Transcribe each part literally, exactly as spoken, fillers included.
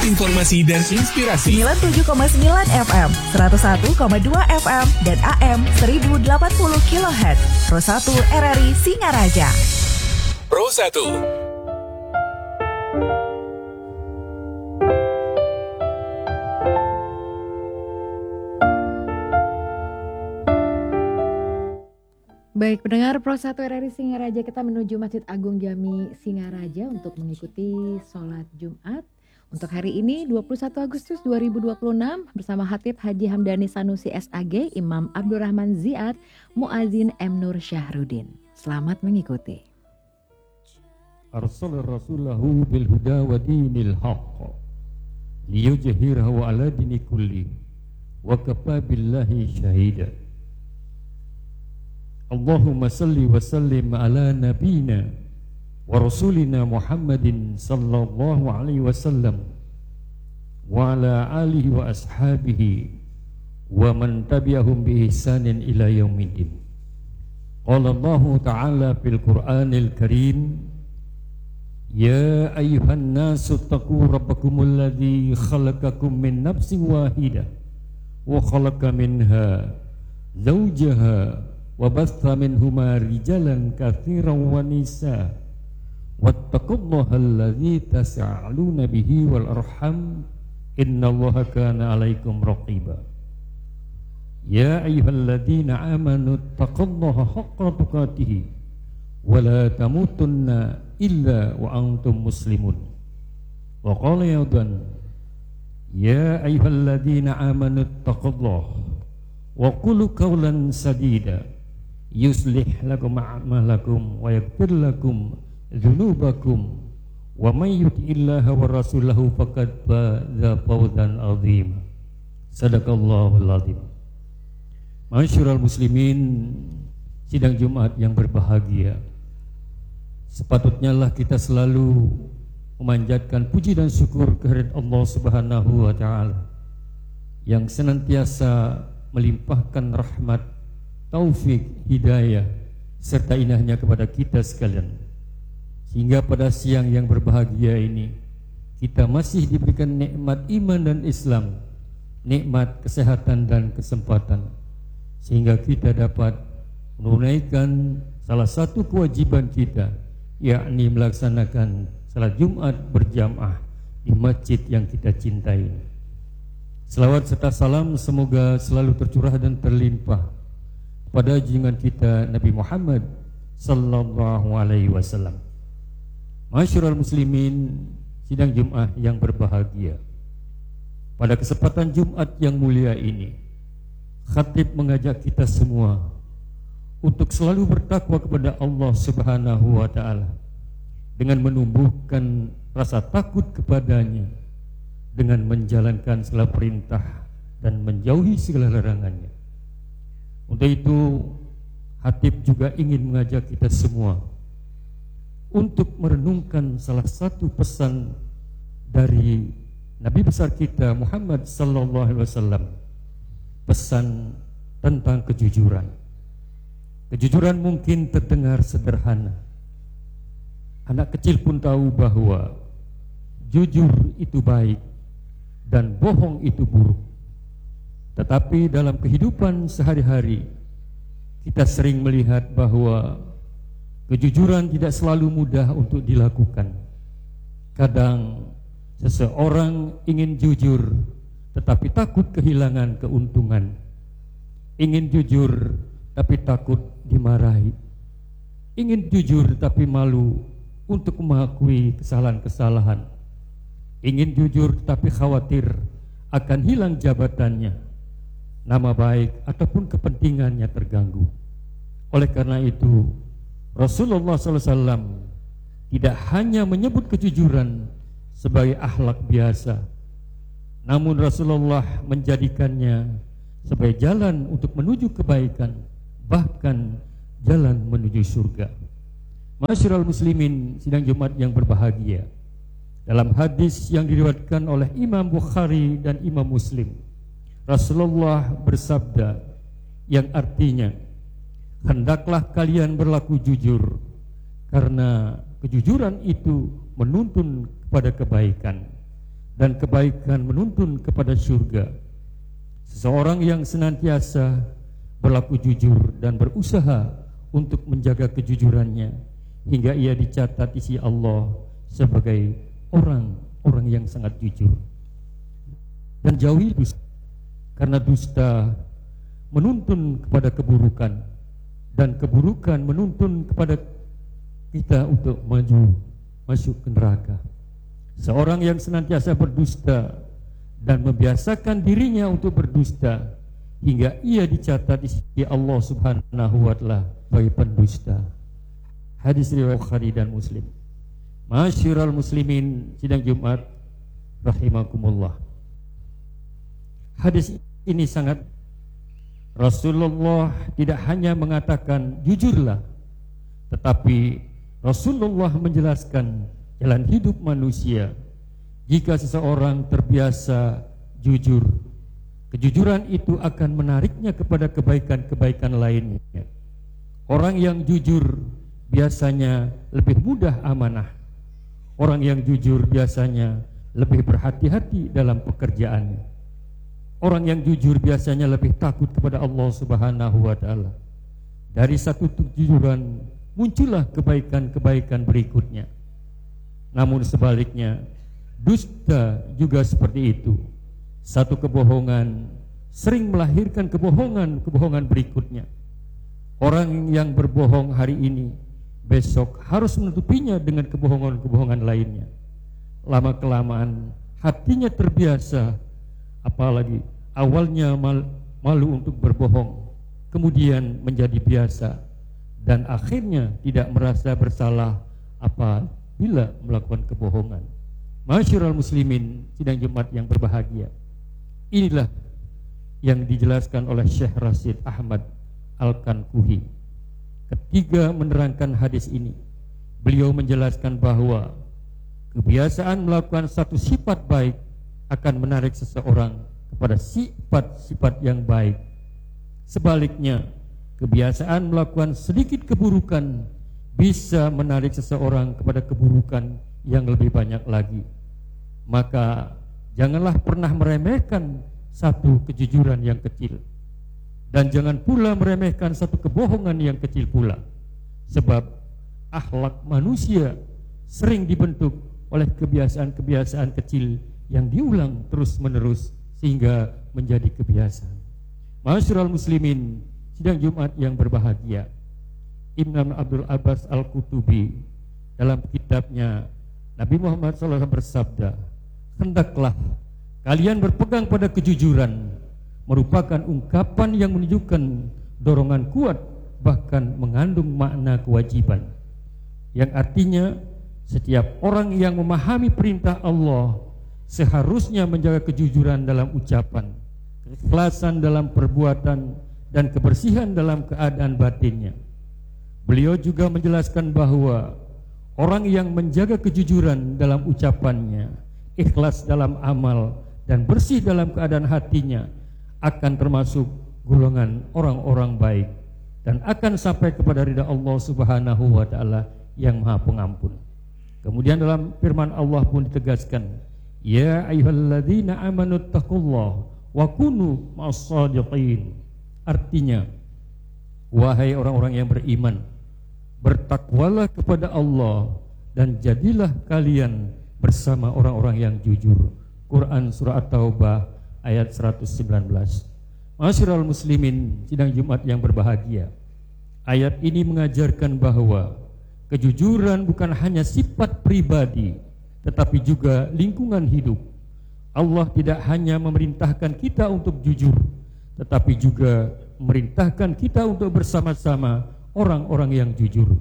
informasi dan inspirasi. sembilan puluh tujuh koma sembilan F M, seratus satu koma dua F M, dan A M seribu delapan puluh kilohertz. Pro satu R R I Singaraja. Pro satu. Baik, pendengar Pro satu R R I Singaraja, kita menuju Masjid Agung Jami Singaraja untuk mengikuti sholat Jumat. Untuk hari ini dua puluh satu Agustus dua ribu dua puluh enam bersama Khatib Haji Hamdani Sanusi S A G, Imam Abdurrahman Ziad, Muadzin M. Nur Syahrudin. Selamat mengikuti. Arsala rasulahu bil huda wa dinil haqq liyujhirahu ala dini kulli wa kafa billahi syahida. Allahumma salli wa sallim ala nabina wa rasulina Muhammadin sallallahu alaihi wasallam wa ala alihi wa ashabihi wa man tabi'ahum bi ihsanin ila yaumiddin. Qala Allah ta'ala fil Qur'anil Karim, ya ayyuhan nasu taqu rabbakumul ladzi khalaqakum min nafsin wahidah wa khalaqa minha zawjaha wa batha minhuma rijalan katsiran wa nisaa wattaqullaha allazi tas'aluna bihi wal arham innallaha kana 'alaikum raqiba. Ya ayyuhalladzina amanu taqullaha haqqa tuqatih wa la tamutunna illa wa antum muslimun. Wa qala yaudan, ya ayyuhalladzina amanu taqullaha wa qulu qawlan sadida yuslih lakum a'malakum wa yaghfir lakum dzunubakum wa may yuti'illaha wa rasulahu faqad faza fawzan 'azima. Sadaqallahul 'azim. Masyarul muslimin, sidang Jumat yang berbahagia, sepatutnya lah kita selalu memanjatkan puji dan syukur kehadirat Allah Subhanahu wa taala yang senantiasa melimpahkan rahmat, taufik, hidayah serta inahnya kepada kita sekalian, sehingga pada siang yang berbahagia ini kita masih diberikan nikmat iman dan Islam, nikmat kesehatan dan kesempatan, sehingga kita dapat menunaikan salah satu kewajiban kita, yakni melaksanakan salat Jumat berjamaah di masjid yang kita cintai. Selawat serta salam semoga selalu tercurah dan terlimpah pada junjungan kita Nabi Muhammad sallallahu alaihi wasallam. Masyarul muslimin, sidang Jumat yang berbahagia, pada kesempatan Jumat yang mulia ini, khatib mengajak kita semua untuk selalu bertakwa kepada Allah Subhanahu wa taala dengan menumbuhkan rasa takut kepadanya, dengan menjalankan segala perintah dan menjauhi segala larangannya. Untuk itu, khatib juga ingin mengajak kita semua untuk merenungkan salah satu pesan dari Nabi besar kita Muhammad sallallahu alaihi wasallam, pesan tentang kejujuran. Kejujuran mungkin terdengar sederhana. Anak kecil pun tahu bahwa jujur itu baik dan bohong itu buruk. Tetapi dalam kehidupan sehari-hari kita sering melihat bahwa kejujuran tidak selalu mudah untuk dilakukan. Kadang seseorang ingin jujur tetapi takut kehilangan keuntungan, ingin jujur tapi takut dimarahi, ingin jujur tapi malu untuk mengakui kesalahan-kesalahan, ingin jujur tetapi khawatir akan hilang jabatannya, nama baik ataupun kepentingannya terganggu. Oleh karena itu, Rasulullah sallallahu alaihi wasallam tidak hanya menyebut kejujuran sebagai akhlak biasa, namun Rasulullah menjadikannya sebagai jalan untuk menuju kebaikan, bahkan jalan menuju surga. Masyarul muslimin, sidang Jumat yang berbahagia, dalam hadis yang diriwayatkan oleh Imam Bukhari dan Imam Muslim, Rasulullah bersabda yang artinya, hendaklah kalian berlaku jujur, karena kejujuran itu menuntun kepada kebaikan, dan kebaikan menuntun kepada surga. Seseorang yang senantiasa berlaku jujur dan berusaha untuk menjaga kejujurannya hingga ia dicatat di sisi Allah sebagai orang-orang yang sangat jujur. Dan jauhi dusta, karena dusta menuntun kepada keburukan, dan keburukan menuntun kepada kita untuk maju masuk ke neraka. Seorang yang senantiasa berdusta dan membiasakan dirinya untuk berdusta hingga ia dicatat di sisi Allah Subhanahu wa taala sebagai pendusta. Hadis riwayat Bukhari dan Muslim. Masyiral muslimin sidang Jumat rahimakumullah. Hadis ini sangat, Rasulullah tidak hanya mengatakan jujurlah, tetapi Rasulullah menjelaskan jalan hidup manusia. Jika seseorang terbiasa jujur, kejujuran itu akan menariknya kepada kebaikan-kebaikan lainnya. Orang yang jujur biasanya lebih mudah amanah. Orang yang jujur biasanya lebih berhati-hati dalam pekerjaannya. Orang yang jujur biasanya lebih takut kepada Allah Subhanahu wa taala. Dari satu kejujuran muncullah kebaikan-kebaikan berikutnya. Namun sebaliknya, dusta juga seperti itu. Satu kebohongan sering melahirkan kebohongan-kebohongan berikutnya. Orang yang berbohong hari ini, besok harus menutupinya dengan kebohongan-kebohongan lainnya. Lama-kelamaan hatinya terbiasa, apalagi awalnya mal, malu untuk berbohong, kemudian menjadi biasa, dan akhirnya tidak merasa bersalah apabila melakukan kebohongan. Masyiral muslimin sidang Jumat yang berbahagia, inilah yang dijelaskan oleh Syekh Rashid Ahmad Al-Kankuhi. Ketika menerangkan hadis ini, beliau menjelaskan bahwa kebiasaan melakukan satu sifat baik akan menarik seseorang kepada sifat-sifat yang baik. Sebaliknya, kebiasaan melakukan sedikit keburukan bisa menarik seseorang kepada keburukan yang lebih banyak lagi. Maka janganlah pernah meremehkan satu kejujuran yang kecil, dan jangan pula meremehkan satu kebohongan yang kecil pula. Sebab akhlak manusia sering dibentuk oleh kebiasaan-kebiasaan kecil yang diulang terus-menerus sehingga menjadi kebiasaan. Masyiral muslimin sidang Jumat yang berbahagia, Imam Abdul Abbas Al-Qutubi dalam kitabnya Nabi Muhammad shallallahu alaihi wasallam bersabda, hendaklah kalian berpegang pada kejujuran, merupakan ungkapan yang menunjukkan dorongan kuat, bahkan mengandung makna kewajiban, yang artinya setiap orang yang memahami perintah Allah seharusnya menjaga kejujuran dalam ucapan, keikhlasan dalam perbuatan, dan kebersihan dalam keadaan batinnya. Beliau juga menjelaskan bahwa orang yang menjaga kejujuran dalam ucapannya, ikhlas dalam amal, dan bersih dalam keadaan hatinya akan termasuk golongan orang-orang baik dan akan sampai kepada ridha Allah Subhanahu wa taala yang Maha Pengampun. Kemudian dalam firman Allah pun ditegaskan, ya ayyuhalladzina amanu taqullaha wa kunu ma'as-shadiqin. Artinya, wahai orang-orang yang beriman, bertakwalah kepada Allah dan jadilah kalian bersama orang-orang yang jujur. Quran surah At-Taubah ayat seratus sembilan belas. Masyiral muslimin sidang Jumat yang berbahagia, ayat ini mengajarkan bahwa kejujuran bukan hanya sifat pribadi, tetapi juga lingkungan hidup. Allah tidak hanya memerintahkan kita untuk jujur, tetapi juga memerintahkan kita untuk bersama-sama orang-orang yang jujur.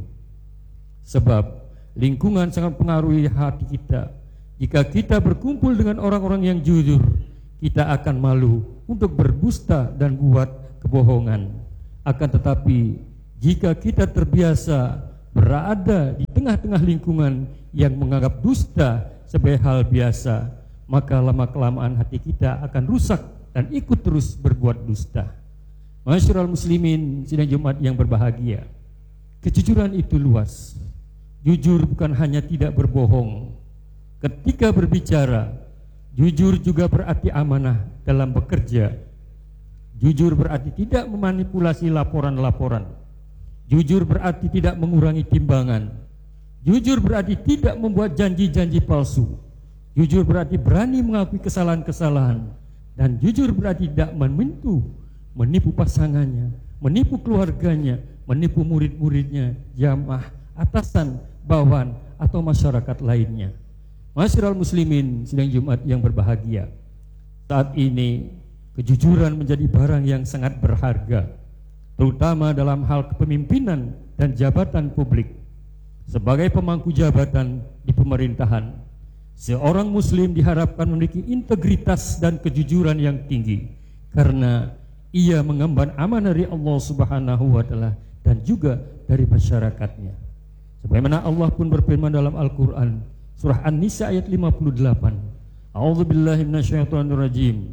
Sebab lingkungan sangat mempengaruhi hati kita. Jika kita berkumpul dengan orang-orang yang jujur, kita akan malu untuk berdusta dan buat kebohongan. Akan tetapi jika kita terbiasa berada di tengah-tengah lingkungan yang menganggap dusta sebagai hal biasa, maka lama-kelamaan hati kita akan rusak dan ikut terus berbuat dusta. Masyiral muslimin sidang Jumat yang berbahagia, kejujuran itu luas. Jujur bukan hanya tidak berbohong ketika berbicara, Jujur juga berarti amanah dalam bekerja. Jujur berarti tidak memanipulasi laporan-laporan. Jujur berarti tidak mengurangi timbangan. Jujur berarti tidak membuat janji-janji palsu. Jujur berarti berani mengakui kesalahan-kesalahan. Dan jujur berarti tidak menipu, menipu pasangannya, menipu keluarganya, menipu murid-muridnya, jamaah, atasan, bawahan, atau masyarakat lainnya. Masyiral muslimin sidang Jumat yang berbahagia, saat ini kejujuran menjadi barang yang sangat berharga, terutama dalam hal kepemimpinan dan jabatan publik. Sebagai pemangku jabatan di pemerintahan, seorang muslim diharapkan memiliki integritas dan kejujuran yang tinggi, karena ia mengemban amanah dari Allah Subhanahu wa taala dan juga dari masyarakatnya. Sebagaimana Allah pun berfirman dalam Al-Qur'an surah An-Nisa ayat lima puluh delapan. A'udzubillahi minasyaitonirrajim.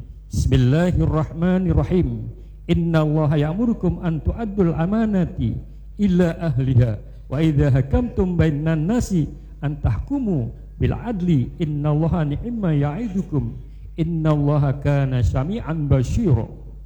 Bismillahirrahmanirrahim. Innallaha ya'murukum an tu'addul amanati illa ahliha wa idza hakamtum bainan nasi an tahkumu bil adli innallaha ni'ma ya'idukum innallaha kana syami'an basyira.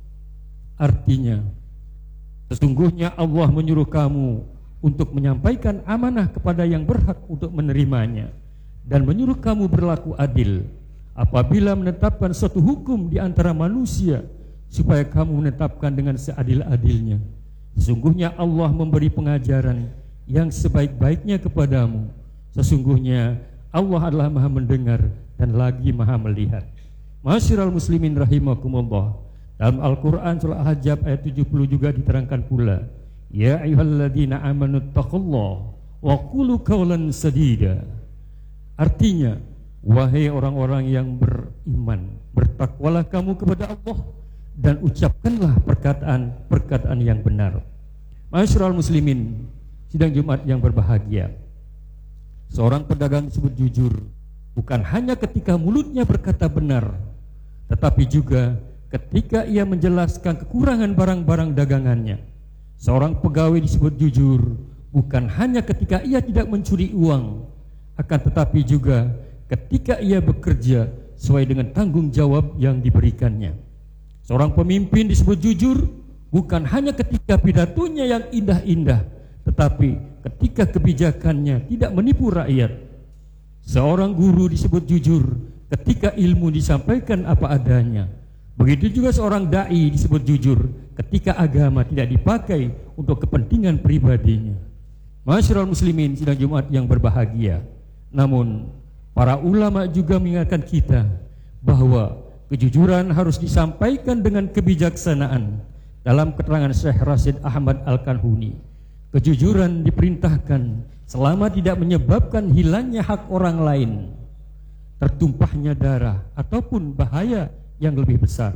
Artinya, sesungguhnya Allah menyuruh kamu untuk menyampaikan amanah kepada yang berhak untuk menerimanya dan menyuruh kamu berlaku adil apabila menetapkan suatu hukum di antara manusia, supaya kamu menetapkan dengan seadil-adilnya. Sesungguhnya Allah memberi pengajaran yang sebaik-baiknya kepadamu. Sesungguhnya Allah adalah Maha mendengar dan lagi Maha melihat. Masyiral muslimin rahimakumullah, dalam Al-Quran surah Al-Ahzab ayat tujuh puluh juga diterangkan pula, ya ayyuhalladzina amanu taqullaha wa qulu qawlan sadida. Artinya, wahai orang-orang yang beriman, bertakwalah kamu kepada Allah dan ucapkanlah perkataan-perkataan yang benar. Masyiral muslimin sidang Jumat yang berbahagia, seorang pedagang disebut jujur bukan hanya ketika mulutnya berkata benar, tetapi juga ketika ia menjelaskan kekurangan barang-barang dagangannya. Seorang pegawai disebut jujur bukan hanya ketika ia tidak mencuri uang, akan tetapi juga ketika ia bekerja sesuai dengan tanggung jawab yang diberikannya. Seorang pemimpin disebut jujur bukan hanya ketika pidatonya yang indah-indah, tetapi ketika kebijakannya tidak menipu rakyat. Seorang guru disebut jujur ketika ilmu disampaikan apa adanya. Begitu juga seorang dai disebut jujur ketika agama tidak dipakai untuk kepentingan pribadinya. Masyiral muslimin sidang Jumat yang berbahagia, namun para ulama juga mengingatkan kita bahwa kejujuran harus disampaikan dengan kebijaksanaan. Dalam keterangan Syekh Rashid Ahmad Al-Kanhuni, kejujuran diperintahkan selama tidak menyebabkan hilangnya hak orang lain, tertumpahnya darah, ataupun bahaya yang lebih besar.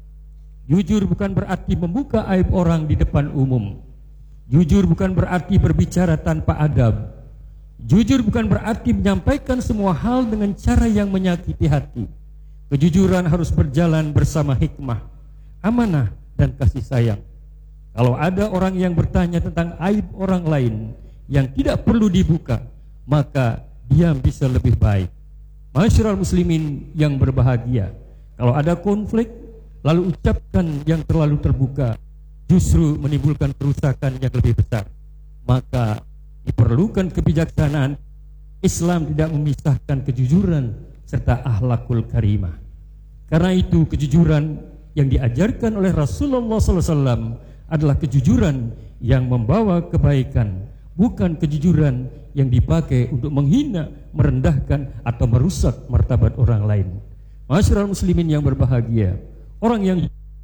Jujur bukan berarti membuka aib orang di depan umum. Jujur bukan berarti berbicara tanpa adab. Jujur bukan berarti menyampaikan semua hal dengan cara yang menyakiti hati. Kejujuran harus berjalan bersama hikmah, amanah, dan kasih sayang. Kalau ada orang yang bertanya tentang aib orang lain yang tidak perlu dibuka, maka diam bisa lebih baik. Masyiral muslimin yang berbahagia, kalau ada konflik lalu ucapkan yang terlalu terbuka, justru menimbulkan kerusakan yang lebih besar. Maka diperlukan kebijaksanaan. Islam tidak memisahkan kejujuran serta akhlakul karimah. Karena itu kejujuran yang diajarkan oleh Rasulullah sallallahu alaihi wasallam adalah kejujuran yang membawa kebaikan, bukan kejujuran yang dipakai untuk menghina, merendahkan, atau merusak martabat orang lain. Masyiral muslimin yang berbahagia, orang yang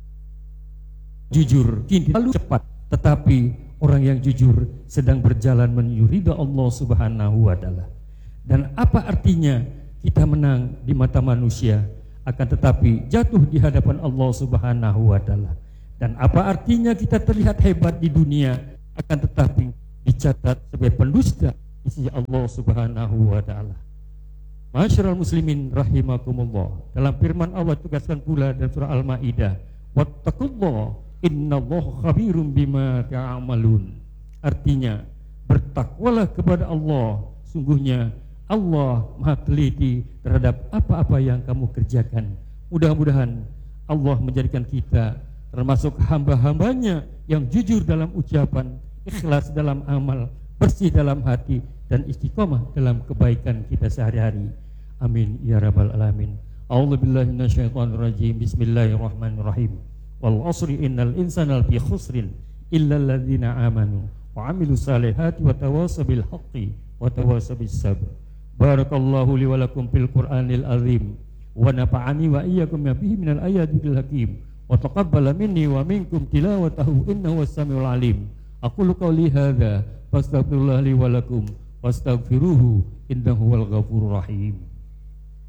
jujur kini terlalu cepat, tetapi orang yang jujur sedang berjalan menuju ridha Allah Subhanahu wa taala. Dan apa artinya kita menang di mata manusia, akan tetapi jatuh di hadapan Allah Subhanahu wa taala? Dan apa artinya kita terlihat hebat di dunia, akan tetapi dicatat sebagai pendusta di sisi Allah Subhanahu wa taala? Masyiral muslimin rahimakumullah, dalam firman Allah tugaskan pula dalam surah Al-Maidah, wattaqullaha innallaha khabirum bima ta'malun. Artinya, bertakwalah kepada Allah, sungguhnya Allah maha teliti terhadap apa-apa yang kamu kerjakan. Mudah-mudahan Allah menjadikan kita termasuk hamba-hambanya yang jujur dalam ucapan, ikhlas dalam amal, bersih dalam hati, dan istiqomah dalam kebaikan kita sehari-hari. Amin ya rabbal alamin. A'udzubillahi minasyaitonirrajim. Bismillahirrahmanirrahim. Wal 'asri innal insana lafi khusrin illa alladzina amanu wa 'amilus salihati wa tawassaw bil haqqi wa tawassaw bis sabr. Barakallahu li wa lakum fil Qur'anil azim wa nafa'ani wa iyyakum bihi minal ayatil hakim wa taqabbala minni wa minkum tilawatahu innahu was-sami'ul 'alim. Aqulu qawli hadza fastaghfirullah li wa lakum wastaghfiruhu innahu wal ghafurur rahim.